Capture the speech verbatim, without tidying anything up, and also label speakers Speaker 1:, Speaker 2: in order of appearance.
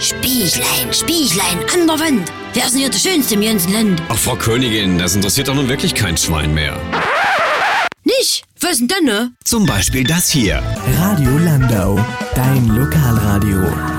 Speaker 1: Spiechlein, Spiechlein, an der Wand. Wer ist denn hier der Schönste im ganzen Land?
Speaker 2: Ach, Frau Königin, das interessiert doch nun wirklich kein Schwein mehr.
Speaker 1: Nicht? Was denn denn, ne?
Speaker 2: Zum Beispiel das hier.
Speaker 3: Radio Landau, dein Lokalradio.